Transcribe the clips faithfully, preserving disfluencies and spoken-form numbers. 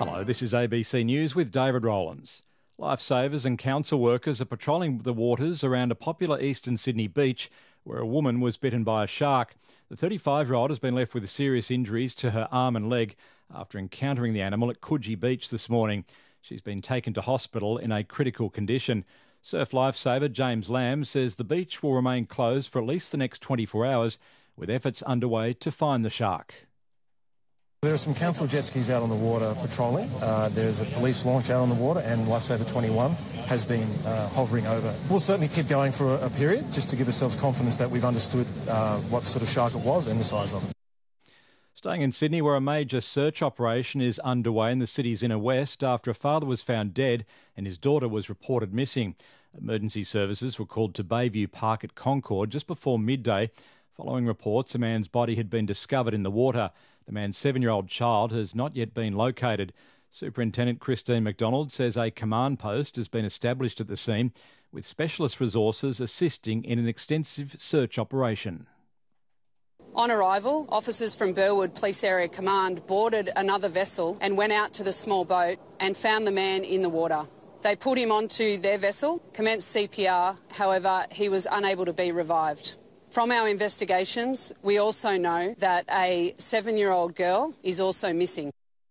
Hello, this is A B C News with David Rowlands. Lifesavers and council workers are patrolling the waters around a popular eastern Sydney beach where a woman was bitten by a shark. The thirty-five-year-old has been left with serious injuries to her arm and leg after encountering the animal at Coogee Beach this morning. She's been taken to hospital in a critical condition. Surf lifesaver James Lamb says the beach will remain closed for at least the next twenty-four hours, with efforts underway to find the shark. There are some council jet skis out on the water patrolling. Uh, there's a police launch out on the water, and Lifesaver twenty-one has been uh, hovering over. We'll certainly keep going for a, a period just to give ourselves confidence that we've understood uh, what sort of shark it was and the size of it. Staying in Sydney, where a major search operation is underway in the city's inner west after a father was found dead and his daughter was reported missing. Emergency services were called to Bayview Park at Concord just before midday. Following reports, a man's body had been discovered in the water. The man's seven-year-old child has not yet been located. Superintendent Christine McDonald says a command post has been established at the scene, with specialist resources assisting in an extensive search operation. On arrival, officers from Burwood Police Area Command boarded another vessel and went out to the small boat and found the man in the water. They put him onto their vessel, commenced C P R, however, he was unable to be revived. From our investigations, we also know that a seven-year-old girl is also missing.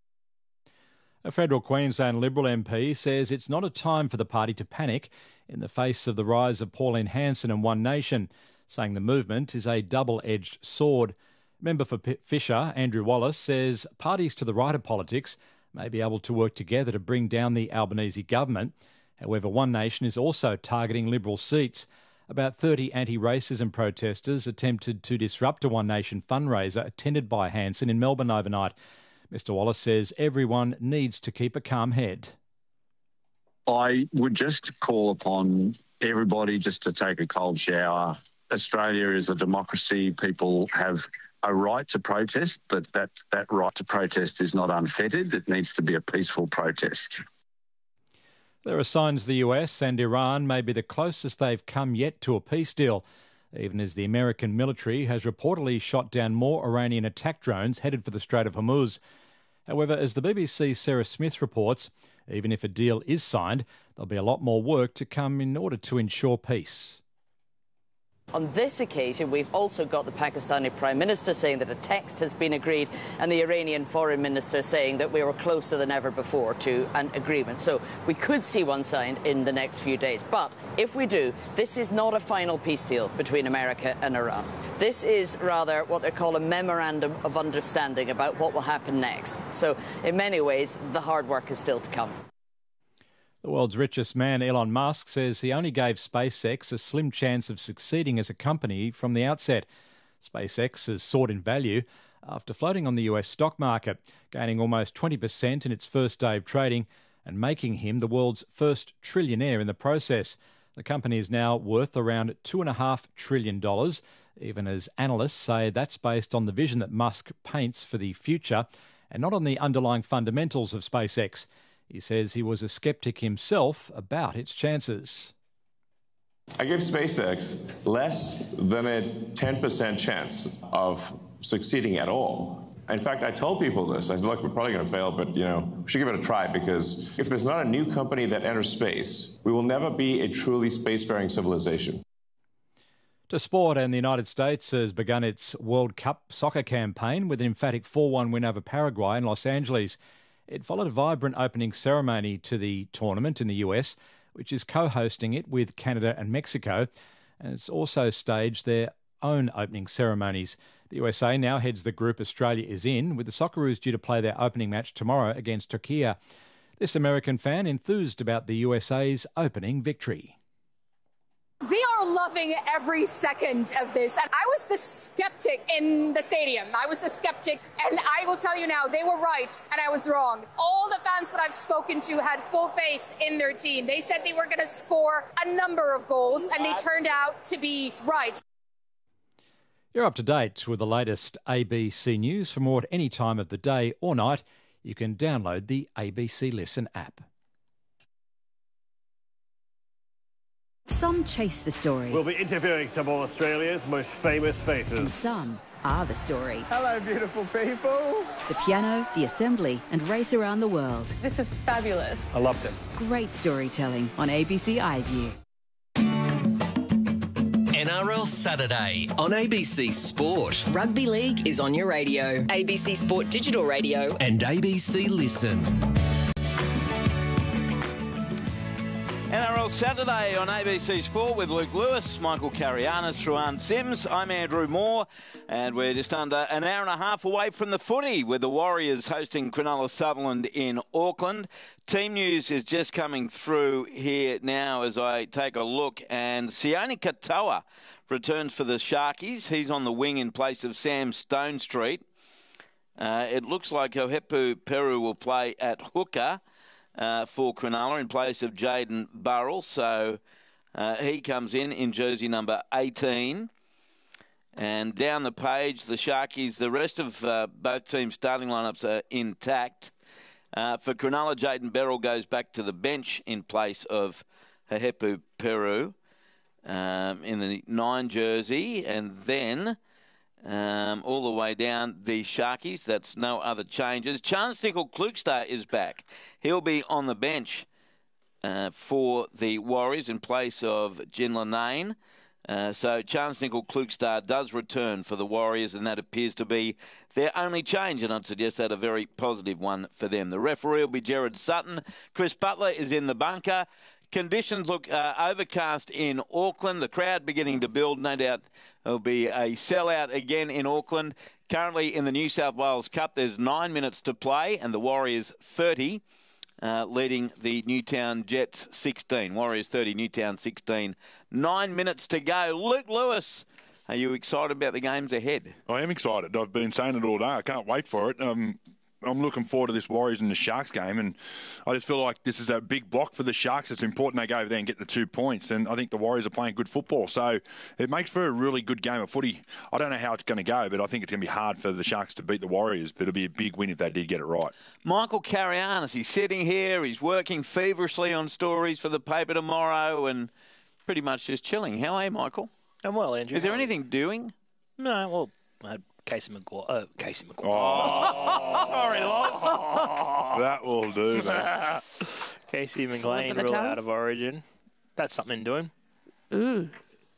A federal Queensland Liberal M P says it's not a time for the party to panic in the face of the rise of Pauline Hanson and One Nation, saying the movement is a double-edged sword. Member for P- Fisher, Andrew Wallace, says parties to the right of politics may be able to work together to bring down the Albanese government. However, One Nation is also targeting Liberal seats. About thirty anti-racism protesters attempted to disrupt a One Nation fundraiser attended by Hanson in Melbourne overnight. Mister Wallace says everyone needs to keep a calm head. I would just call upon everybody just to take a cold shower. Australia is a democracy. People have a right to protest, but that, that right to protest is not unfettered. It needs to be a peaceful protest. There are signs the U S and Iran may be the closest they've come yet to a peace deal, even as the American military has reportedly shot down more Iranian attack drones headed for the Strait of Hormuz. However, as the B B C's Sarah Smith reports, even if a deal is signed, there'll be a lot more work to come in order to ensure peace. On this occasion, we've also got the Pakistani Prime Minister saying that a text has been agreed and the Iranian Foreign Minister saying that we were closer than ever before to an agreement. So we could see one signed in the next few days. But if we do, this is not a final peace deal between America and Iran. This is rather what they call a memorandum of understanding about what will happen next. So in many ways, the hard work is still to come. The world's richest man, Elon Musk, says he only gave SpaceX a slim chance of succeeding as a company from the outset. SpaceX has soared in value after floating on the U S stock market, gaining almost twenty percent in its first day of trading and making him the world's first trillionaire in the process. The company is now worth around two point five trillion dollars, even as analysts say that's based on the vision that Musk paints for the future and not on the underlying fundamentals of SpaceX. He says he was a sceptic himself about its chances. I give SpaceX less than a ten percent chance of succeeding at all. In fact, I told people this. I said, look, we're probably going to fail, but, you know, we should give it a try, because if there's not a new company that enters space, we will never be a truly spacefaring civilization. To sport, and the United States has begun its World Cup soccer campaign with an emphatic four one win over Paraguay in Los Angeles. It followed a vibrant opening ceremony to the tournament in the U S, which is co-hosting it with Canada and Mexico, and it's also staged their own opening ceremonies. The U S A now heads the group Australia is in, with the Socceroos due to play their opening match tomorrow against Turkey. This American fan enthused about the U S A's opening victory. They are loving every second of this. And I was the skeptic in the stadium. I was the skeptic. And I will tell you now, they were right and I was wrong. All the fans that I've spoken to had full faith in their team. They said they were going to score a number of goals, and they turned out to be right. You're up to date with the latest A B C News. For more at any time of the day or night, you can download the A B C Listen app. Some chase the story. We'll be interviewing some of Australia's most famous faces. And some are the story. Hello, beautiful people. The piano, the assembly, and race around the world. This is fabulous. I loved it. Great storytelling on A B C iView. N R L Saturday on A B C Sport. Rugby League is on your radio. A B C Sport Digital Radio. And A B C Listen. N R L Saturday on A B C Sport with Luke Lewis, Michael Carianis, Ruan Sims. I'm Andrew Moore, and we're just under an hour and a half away from the footy with the Warriors hosting Cronulla Sutherland in Auckland. Team news is just coming through here now as I take a look, and Sione Katoa returns for the Sharkies. He's on the wing in place of Sam Stonestreet. Uh, it looks like Ohepu Peru will play at hooker Uh, for Cronulla in place of Jaden Burrell. So uh, he comes in in jersey number eighteen. And down the page, the Sharkies, the rest of uh, both teams' starting lineups are intact. Uh, for Cronulla, Jaden Burrell goes back to the bench in place of Ohepu Peru um, in the nine jersey. And then Um, all the way down the Sharkies, that's no other changes. Chance Nickel-Klugstad is back. He'll be on the bench uh, for the Warriors in place of Jin Lanane. Uh, so Chance Nickel-Klugstad does return for the Warriors, and that appears to be their only change, and I'd suggest that a very positive one for them. The referee will be Gerard Sutton. Chris Butler is in the bunker. Conditions look uh, overcast in Auckland. The crowd beginning to build. No doubt there'll be a sellout again in Auckland. Currently in the New South Wales Cup, there's nine minutes to play, and the Warriors thirty, uh, leading the Newtown Jets sixteen. Warriors thirty, Newtown sixteen. Nine minutes to go. Luke Lewis, are you excited about the games ahead? I am excited. I've been saying it all day. I can't wait for it. Um, I'm looking forward to this Warriors and the Sharks game, and I just feel like this is a big block for the Sharks. It's important they go over there and get the two points, and I think the Warriors are playing good football, so it makes for a really good game of footy. I don't know how it's going to go, but I think it's going to be hard for the Sharks to beat the Warriors, but it'll be a big win if they did get it right. Michael Carianis, he's sitting here, he's working feverishly on stories for the paper tomorrow, and pretty much just chilling. How are you, Michael? I'm well, Andrew. Is there anything doing? No, well, I had Casey McGuire. Uh, Casey McGuire. Oh, sorry, Loz. That will do, mate. Casey McLean ruled out of Origin. That's something doing. Mm.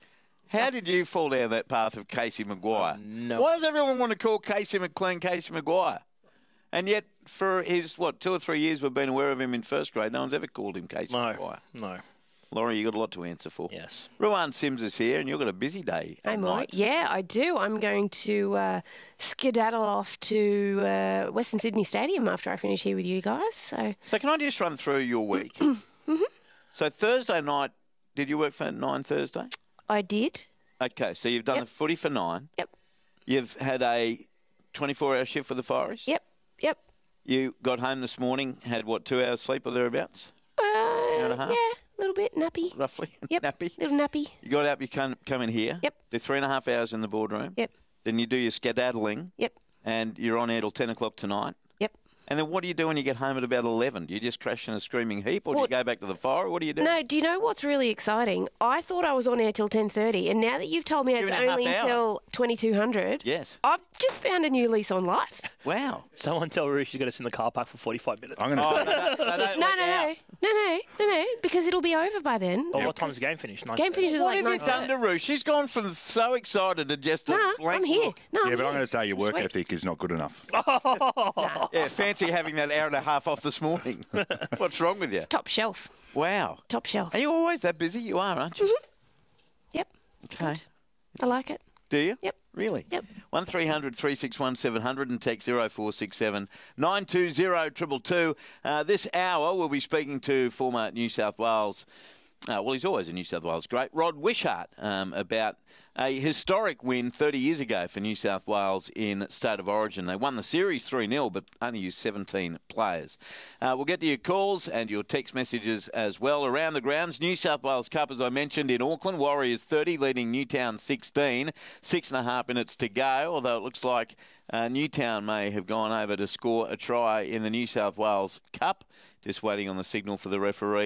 How did you fall down that path of Casey McGuire? Uh, no. Why does everyone want to call Casey McLean Casey McGuire? And yet, for his, what, two or three years we've been aware of him in first grade, no one's ever called him Casey no. McGuire. No. Laurie, you've got a lot to answer for. Yes. Ruan Sims is here, and you've got a busy day. I might. Yeah, I do. I'm going to uh, skedaddle off to uh, Western Sydney Stadium after I finish here with you guys. So, so can I just run through your week? mm-hmm. So Thursday night, did you work for Nine Thursday? I did. Okay, so you've done yep. the footy for Nine. Yep. You've had a twenty-four hour shift for the Fireys? Yep. Yep. You got home this morning, had what, two hours sleep or thereabouts? Uh, Hour and a half? Yeah. A little bit nappy. Roughly? Yep. Nappy? Little nappy. You got up, you come, come in here. Yep. Do three and a half hours in the boardroom. Yep. Then you do your skedaddling. Yep. And you're on air till ten o'clock tonight. Yep. And then what do you do when you get home at about eleven? Do you just crash in a screaming heap, or well, do you go back to the fire, or what do you do? No, do you know what's really exciting? I thought I was on air till ten thirty, and now that you've told me Two it's and a half only hour. until twenty-two hundred, yes, I've just found a new lease on life. Wow. Someone tell Ruth she's got us in the car park for forty-five minutes. I'm going to oh, say no, no, no, no, no, no, no, no, no, no, because it'll be over by then. Well, what time's the game finish? Game finishes what like have you done to Ruth? She's gone from so excited to just a nah, blank I'm here. look. No, I'm yeah, but here. I'm going to say your work Sweet. ethic is not good enough. nah. Yeah, fancy having that hour and a half off this morning. What's wrong with you? It's top shelf. Wow. Top shelf. Are you always that busy? You are, aren't you? Mm-hmm. Yep. Okay. Good. I like it. Do you? Yep. Really? Yep. one three hundred three six one seven hundred and text zero four six seven nine two zero two two two. Uh, this hour we'll be speaking to former New South Wales, uh, well, he's always a New South Wales great, Rod Wishart, um, about a historic win thirty years ago for New South Wales in State of Origin. They won the series three nil, but only used seventeen players. Uh, we'll get to your calls and your text messages as well. Around the grounds, New South Wales Cup, as I mentioned, in Auckland. Warriors thirty, leading Newtown sixteen. Six and a half minutes to go, although it looks like uh, Newtown may have gone over to score a try in the New South Wales Cup. Just waiting on the signal for the referee.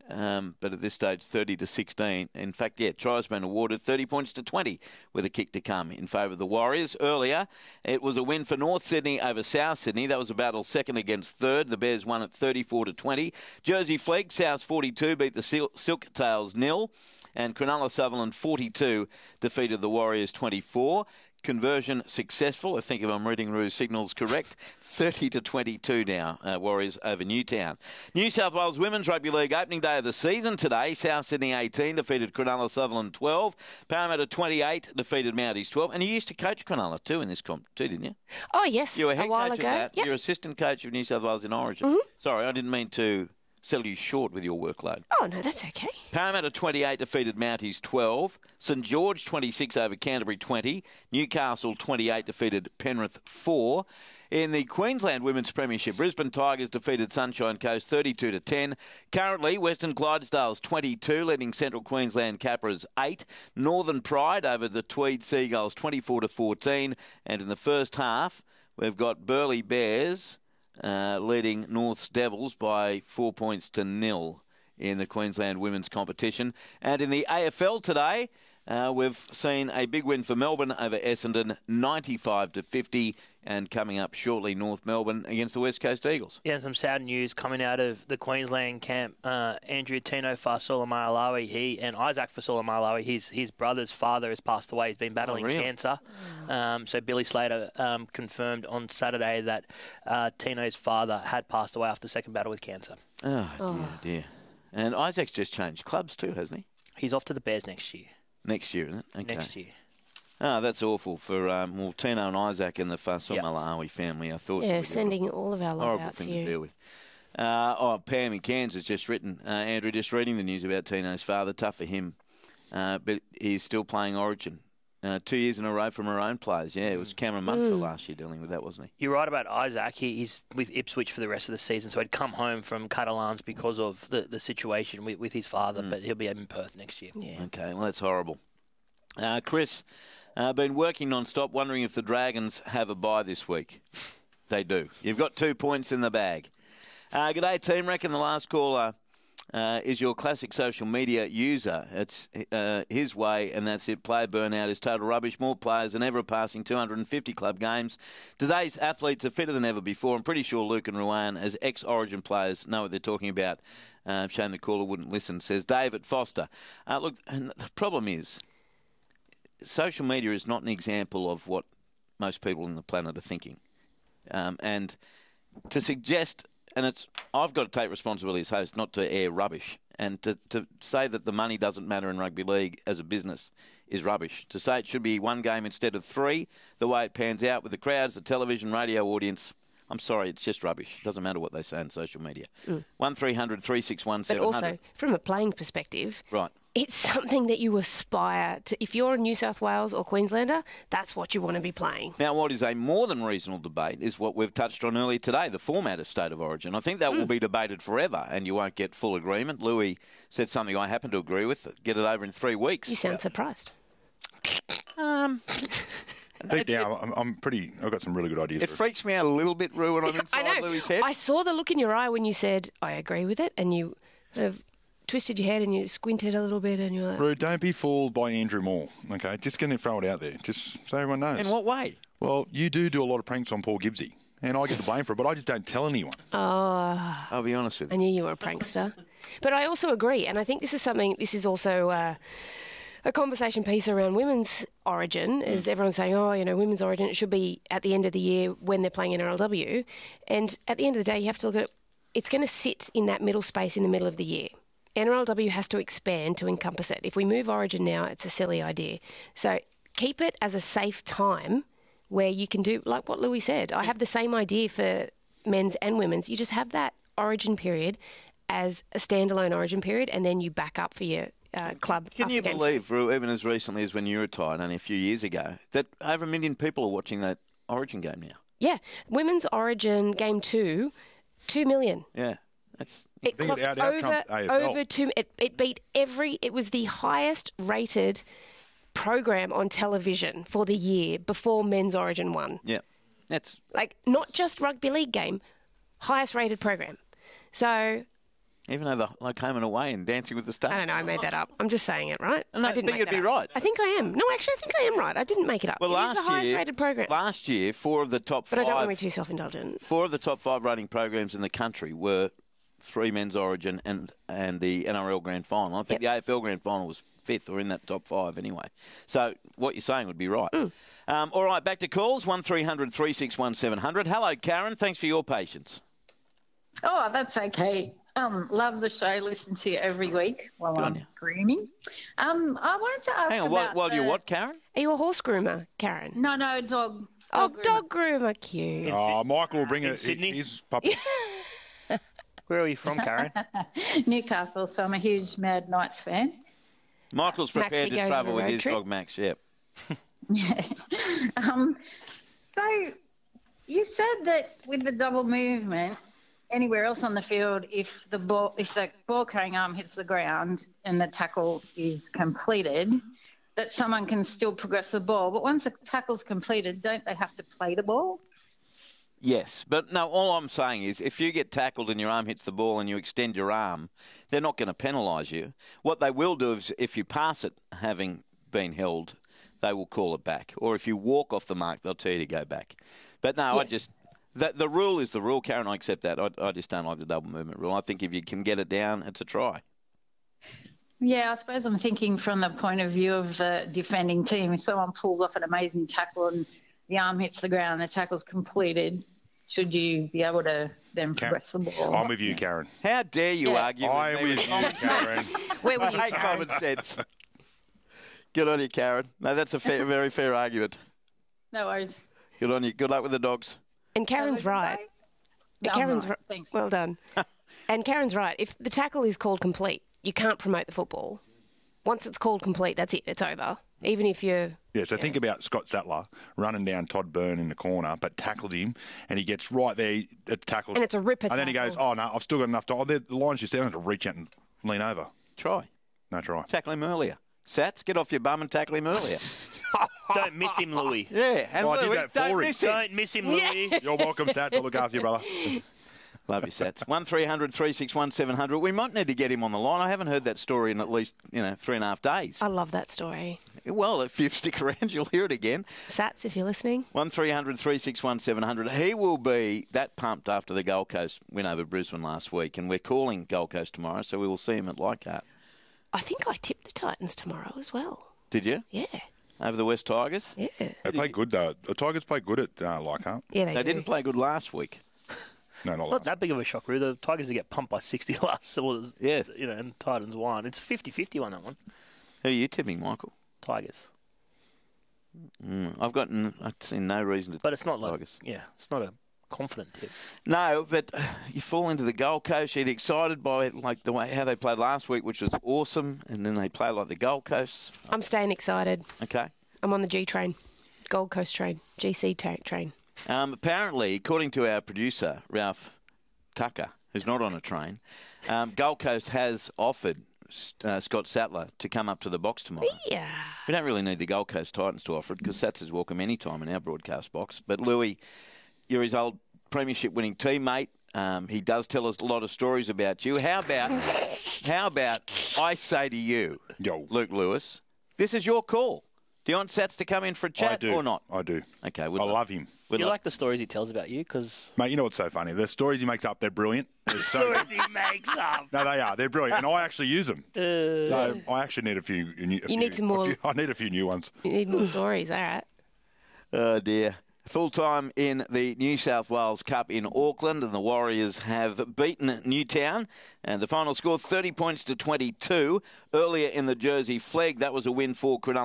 Um, but at this stage, thirty to sixteen. In fact, yeah, tries been awarded thirty points to twenty with a kick to come in favour of the Warriors. Earlier, it was a win for North Sydney over South Sydney. That was a battle second against third. The Bears won at thirty-four to twenty. Jersey Flegg, South forty-two, beat the Sil- Silk Tails nil. And Cronulla Sutherland forty-two defeated the Warriors twenty-four. Conversion successful. I think if I'm reading Rue's signals correct, thirty to twenty-two now. Uh, Warriors over Newtown. New South Wales Women's Rugby League opening day of the season today. South Sydney eighteen defeated Cronulla Sutherland twelve. Parramatta twenty-eight defeated Mounties twelve. And you used to coach Cronulla too in this comp too, didn't you? Oh yes, you were head a while coach ago. of that. Yep. You're assistant coach of New South Wales in Origin. Mm-hmm. Sorry, I didn't mean to sell you short with your workload. Oh, no, that's okay. Parramatta twenty-eight defeated Mounties twelve. St George twenty-six over Canterbury twenty. Newcastle twenty-eight defeated Penrith four. In the Queensland Women's Premiership, Brisbane Tigers defeated Sunshine Coast thirty-two to ten. Currently, Western Clydesdales twenty-two, leading Central Queensland Capras eight. Northern Pride over the Tweed Seagulls twenty-four to fourteen. And in the first half, we've got Burleigh Bears Uh, leading North's Devils by four points to nil in the Queensland women's competition. And in the A F L today, uh, we've seen a big win for Melbourne over Essendon, ninety-five to fifty. And coming up shortly, North Melbourne against the West Coast Eagles. Yeah, and some sad news coming out of the Queensland camp. Uh, Andrew Tino Fasola-Malawi, he and Isaac Fasola-Malawi, his his brother's father has passed away. He's been battling oh, really? cancer. Um, so Billy Slater um, confirmed on Saturday that uh, Tino's father had passed away after the second battle with cancer. Oh, Oh. dear, dear. And Isaac's just changed clubs too, hasn't he? He's off to the Bears next year. Next year, isn't it? Okay. Next year. Oh, that's awful for um, well, Tino and Isaac and the Fasola-Malawi family. I thought Yeah, sending all of our love horrible out thing to to you. deal with. Uh, oh, Pam in Cairns has just written, uh, Andrew, just reading the news about Tino's father. Tough for him, uh, but he's still playing Origin. Uh, two years in a row from her own players. Yeah, it was Cameron Munster Mm. last year dealing with that, wasn't he? You're right about Isaac. He, he's with Ipswich for the rest of the season, so he'd come home from Catalans because of the, the situation with, with his father, Mm. but he'll be in Perth next year. Yeah. Okay, well, that's horrible. Uh, Chris, uh, been working non-stop, wondering if the Dragons have a bye this week. They do. You've got two points in the bag. Uh, g'day, team. Reckon the last caller uh, is your classic social media user. It's uh, his way, and that's it. Player burnout is total rubbish. More players than ever passing two hundred fifty club games. Today's athletes are fitter than ever before. I'm pretty sure Luke and Ruan, as ex-Origin players, know what they're talking about. Uh, shame the caller wouldn't listen, says David Foster. Uh, look, and the problem is, social media is not an example of what most people on the planet are thinking. Um, and to suggest, and it's, I've got to take responsibility as host not to air rubbish. And to, to say that the money doesn't matter in rugby league as a business is rubbish. To say it should be one game instead of three, the way it pans out with the crowds, the television, radio audience, I'm sorry, it's just rubbish. It doesn't matter what they say on social media. Mm. one three hundred three six one But seven hundred. also, from a playing perspective, Right. it's something that you aspire to. If you're a New South Wales or Queenslander, that's what you want to be playing. Now, what is a more than reasonable debate is what we've touched on earlier today, the format of State of Origin. I think that mm. will be debated forever, and you won't get full agreement. Louis said something I happen to agree with. Get it over in three weeks. You sound surprised. Um... Deep down, I'm, I'm pretty. I've got some really good ideas. It for freaks me out a little bit, Rue, when I'm inside I know. Louis' head. I saw the look in your eye when you said, I agree with it, and you sort of twisted your head and you squinted a little bit and you're like... Rue, don't be fooled by Andrew Moore, okay? Just going to throw it out there, just so everyone knows. In what way? Well, you do do a lot of pranks on Paul Gibbsy, and I get the blame for it, but I just don't tell anyone. Oh, I'll be honest with you. I knew you were a prankster. But I also agree, and I think this is something, this is also... Uh, a conversation piece around women's origin is everyone's saying, oh, you know, women's origin, it should be at the end of the year when they're playing N R L W. And at the end of the day, you have to look at it, it's going to sit in that middle space in the middle of the year. N R L W has to expand to encompass it. If we move origin now, it's a silly idea. So keep it as a safe time where you can do, like what Louis said, I have the same idea for men's and women's. You just have that origin period as a standalone origin period, and then you back up for your Uh, club. Can you believe, Rue, even as recently as when you retired, only a few years ago, that over a million people are watching that Origin game now? Yeah. Women's Origin Game two, two million. Yeah. That's it think it out, out over, trumped A F L. over two, it, it beat every, it was the highest rated program on television for the year before Men's Origin one. Yeah. That's like not just rugby league game, highest rated program. So Even though they're like Home and Away and Dancing with the Stars. I don't know. I made that up. I'm just saying it, right? No, I didn't but make you'd that be up. right. I think I am. No, actually, I think I am right. I didn't make it up. Well, it last is the highest year, rated program. Last year, four of the top but five. I don't want to be too self-indulgent. Four of the top five rating programs in the country were three men's Origin and and the N R L Grand Final. I think yep. the A F L Grand Final was fifth or in that top five anyway. So what you're saying would be right. Mm. Um, all right, back to calls. one three hundred three six one seven hundred. Hello, Karen. Thanks for your patience. Oh, that's okay. Um, love the show. Listen to you every week while Good I'm grooming. Um, I wanted to ask Hang on, about while, while the... you're what, Karen? Are you a horse groomer, Karen? No, no, dog. Oh, dog groomer. dog groomer, cute. Oh, Michael will bring In it. Sydney? His puppy. Where are you from, Karen? Newcastle, so I'm a huge Mad Knights fan. Michael's prepared Maxie to goes travel on a with road his trip. dog, Max, yep. um, so you said that with the double movement, anywhere else on the field, if the ball, if the ball carrying arm hits the ground and the tackle is completed, that someone can still progress the ball. But once the tackle's completed, don't they have to play the ball? Yes, but no, all I'm saying is if you get tackled and your arm hits the ball and you extend your arm, they're not going to penalise you. What they will do is if you pass it having been held, they will call it back. Or if you walk off the mark, they'll tell you to go back. But no, Yes. I just... The, the rule is the rule, Karen. I accept that. I, I just don't like the double movement rule. I think if you can get it down, it's a try. Yeah, I suppose I'm thinking from the point of view of the defending team. If someone pulls off an amazing tackle and the arm hits the ground, the tackle's completed, should you be able to then progress the ball? I'm with you, Karen. How dare you Yeah. argue I'm with me? with you, Karen. Where were I you, hate Karen? common sense. Good on you, Karen. No, that's a fair, very fair argument. No worries. Good on you. Good luck with the dogs. And Karen's right. Yeah, Karen's I'm right. right. Thanks. Well done. And Karen's right. If the tackle is called complete, you can't promote the football. Once it's called complete, that's it. It's over. Even if you're... Yeah, so think about Scott Sattler running down Todd Byrne in the corner, but tackled him, and he gets right there at the tackle. And it's a ripper And then he goes, tackle. oh, no, I've still got enough time. Oh, the the line's just there. I have to reach out and lean over. Try. No try. Tackle him earlier. Sats, get off your bum and tackle him earlier. Don't miss him, Louis. Yeah. And Oh, I did Louis, that don't for him. miss him. Don't miss him, Louis. You're welcome, Sats. I'll look after you, brother. Love you, Sats. one three hundred three six one seven hundred. We might need to get him on the line. I haven't heard that story in at least, you know, three and a half days. I love that story. Well, if you stick around, you'll hear it again. Sats, if you're listening. one three hundred three six one seven hundred. He will be that pumped after the Gold Coast win over Brisbane last week, and we're calling Gold Coast tomorrow, so we will see him at Leichhardt. I think I tipped the Titans tomorrow as well. Did you? Yeah. Over the West Tigers? Yeah. They play good, though. The Tigers play good at uh, Leichhardt. Yeah, they, They do. didn't play good last week. No, not Not last. that big of a shock, really. The Tigers did get pumped by sixty last. So Yeah. You know, and Titans won. It's fifty-fifty on that one. Who are you tipping, Michael? Tigers. Mm, I've got n- I've seen no reason to But it's not like, Tigers. yeah, it's not a confident tip. No, but uh, you fall into the Gold Coast. You get excited by like the way how they played last week, which was awesome, and then they play like the Gold Coast. I'm staying excited. Okay. I'm on the G train. Gold Coast train. G C ta- train. Um, apparently, according to our producer Ralph Tucker, who's not on a train, um, Gold Coast has offered uh, Scott Sattler to come up to the box tomorrow. Yeah. We don't really need the Gold Coast Titans to offer it because Sats is welcome any time in our broadcast box. But Louis, you're his old premiership-winning teammate. Um, he does tell us a lot of stories about you. How about, how about I say to you, Yo. Luke Lewis, this is your call. Do you want Sats to come in for a chat I do. or not? I do. Okay, I we'd love, love him. we'd You love- like the stories he tells about you? Because Mate, you know what's so funny? The stories he makes up, they're brilliant. They're so stories he makes up. No, they are. They're brilliant. And I actually use them. Uh, So I actually need a few. A new, a You few- need some a more- few- I need a few new ones. You need more stories. All right. Oh, dear. Full-time in the New South Wales Cup in Auckland, and the Warriors have beaten Newtown, and the final score thirty points to twenty-two. Earlier in the Jersey Flegg, that was a win for Cronulla.